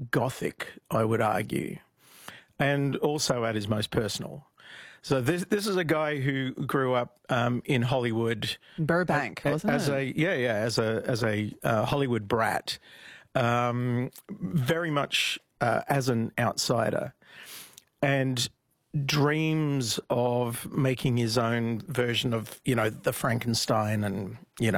gothic, I would argue, and also at his most personal. So this is a guy who grew up in Hollywood, Burbank, wasn't it? As a Hollywood brat, very much as an outsider, and dreams of making his own version of the Frankenstein and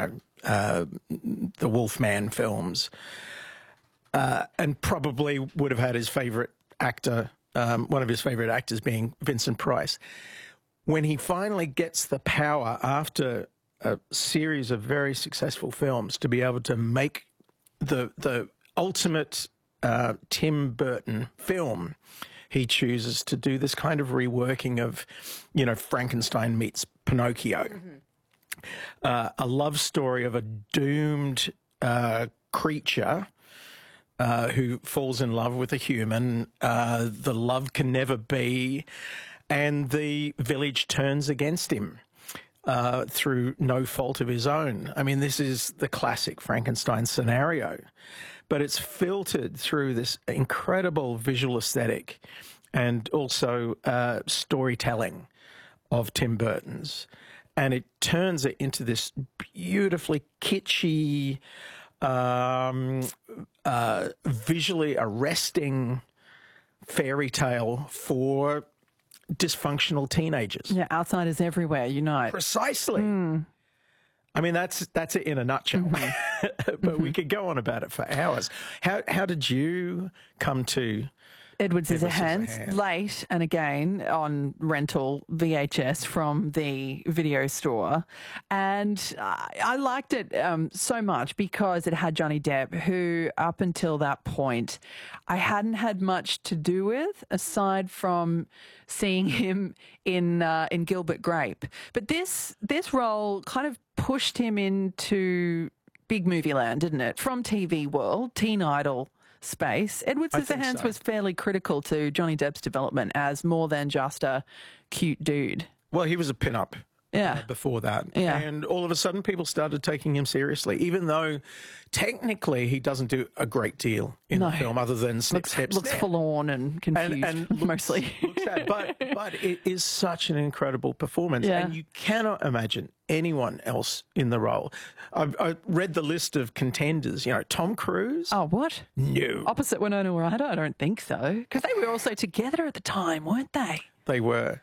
the Wolfman films, and probably would have had his favourite actor. One of his favourite actors being Vincent Price. When he finally gets the power after a series of very successful films to be able to make the ultimate Tim Burton film, he chooses to do this kind of reworking of, Frankenstein meets Pinocchio. A love story of a doomed creature who falls in love with a human. The love can never be, and the village turns against him through no fault of his own. I mean, this is the classic Frankenstein scenario, but it's filtered through this incredible visual aesthetic and also storytelling of Tim Burton's. And it turns it into this beautifully kitschy, visually arresting fairy tale for dysfunctional teenagers. Yeah, outsiders everywhere unite. Precisely. I mean, that's it in a nutshell. But we could go on about it for hours. How did you come to Edward Scissorhands, late and again on rental VHS from the video store. And I liked it so much because it had Johnny Depp, who up until that point I hadn't had much to do with aside from seeing him in Gilbert Grape. But this role kind of pushed him into big movie land, didn't it? From TV world, teen idol space. Edward Scissorhands was fairly critical to Johnny Depp's development as more than just a cute dude. Well, he was a pin-up before that. Yeah. And all of a sudden people started taking him seriously, even though technically he doesn't do a great deal in the film other than snip, snip, looks snip. forlorn and confused, and mostly. looks sad, but it is such an incredible performance. Yeah. And you cannot imagine anyone else in the role. I read the list of contenders. Tom Cruise. Oh, what? No. Opposite Winona Ryder? I don't think so. Because they were also together at the time, weren't they? They were.